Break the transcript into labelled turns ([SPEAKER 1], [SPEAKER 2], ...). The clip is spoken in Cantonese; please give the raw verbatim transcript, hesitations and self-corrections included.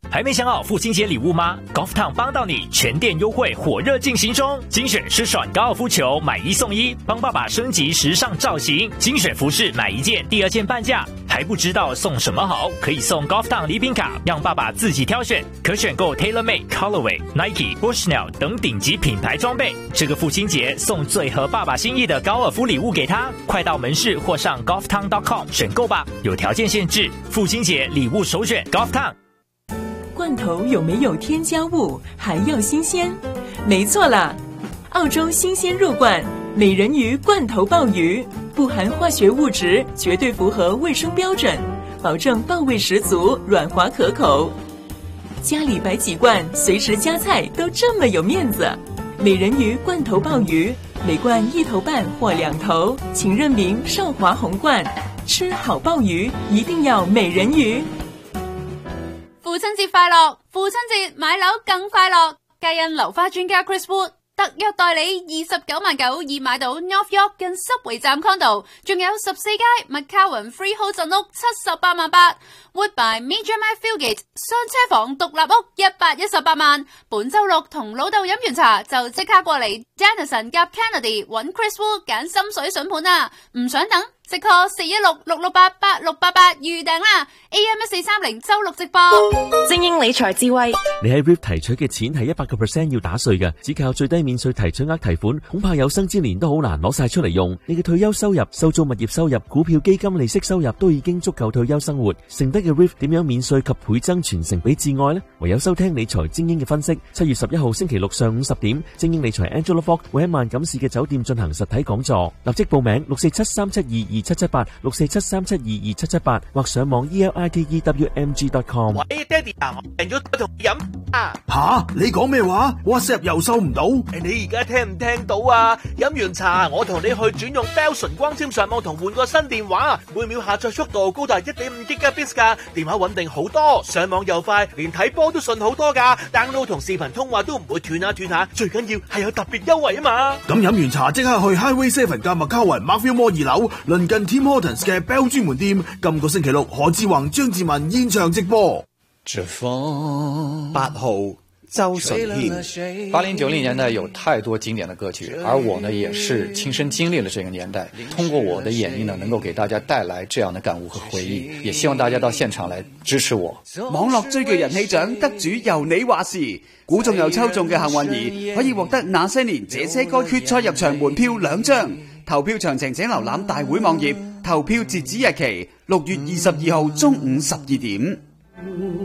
[SPEAKER 1] 还没想好父亲节礼物吗 ？Golf Town 帮到你，全店优惠火热进行中，精选湿爽高尔夫球买一送一，帮爸爸升级时尚造型；精选服饰买一件第二件半价。还不知道送什么好？可以送 Golf Town 礼品卡，让爸爸自己挑选，可选购 TaylorMade、Colorway、Nike、Bushnell 等顶级品牌装备。这个父亲节送最合爸爸心意的高尔夫礼物给他，快到门市或上 golf town dot com 选购吧，有条件限制。父亲节礼物首选 Golf Town。
[SPEAKER 2] 罐头有没有添加物？还要新鲜？没错啦，澳洲新鲜入罐美人鱼罐头鲍鱼，不含化学物质，绝对符合卫生标准，保证鲍味十足，软滑可口。家里摆几罐，随时夹菜都这么有面子。美人鱼罐头鲍鱼，每罐一头半或两头，请认明少华红罐。吃好鲍魚一定要美人魚。
[SPEAKER 3] 父親節快樂！父親節買樓更快樂！皆因樓花專家 Chris Wood 特約代理二十九萬九已買到 North York 近濕圍站 condo， 仲有十四街 McCowan Freehold 鎮屋七十八萬八 ，Wood by Major Fieldgate 雙車房獨立屋一百一十八萬。本週六同老豆飲完茶就即刻過嚟 Janison 夾 Kennedy 揾 Chris Wood 揀心水筍盤啊！唔想等，即 call 四一六六六八八六八八預訂啦 ！A M 一四三零週六直播。
[SPEAKER 4] 精英理財智慧，
[SPEAKER 5] 你喺 R I P 提取嘅錢係一百個 percent 要打稅嘅，只靠最低免稅提取額提款，恐怕有生之年都好難攞晒出嚟用。你嘅退休收入、收租物業收入、股票基金利息收入都已經足夠退休生活，剩低嘅 R I P 點樣免稅及倍增傳承俾至愛呢？唯有收聽理財精英嘅分析。七月十一號星期六上午十點，精英理財 Angela Fogg 會喺萬錦市嘅酒店進行實體講座，立即報名六四七三七二二七七八六四七三七二二七七八或上網 e l i t e w m g dot com。
[SPEAKER 6] 喂，爹哋啊，我訂咗同你飲啊！
[SPEAKER 7] 吓，你講咩話 ？WhatsApp 又收唔到？
[SPEAKER 6] 誒，你而家聽唔聽到啊？飲完茶，我同你去轉用 Bell 純光纖上網同換個新電話，每秒下載速度高達 一點五 Gigabits 噶，電話穩定好多，上網又快，連睇波都順好多噶 ，download 同視頻通話都唔會斷下斷下，最緊要係有特別優惠啊嘛！
[SPEAKER 7] 咁飲完茶即刻去 Highway Seven 加麥卡雲 Markville Mall 二樓，鄰近 Tim Hortons 嘅 Bell 專門店，今個星期六何志宏、張志文現場直播。
[SPEAKER 8] 八號周順憲，八零九零年代有太多經典的歌曲，而我呢也是親身經歷了這個年代，通過我的演繹呢，能夠給大家帶來這樣的感悟和回憶，也希望大家到現場來支持我。
[SPEAKER 9] 網絡追劇人氣獎得主由你話事，估中又抽中嘅幸運兒可以獲得那些年這些歌決賽入場門票兩張，投票詳情請瀏覽大會網頁，投票截止日期六月二十二號中午十二點。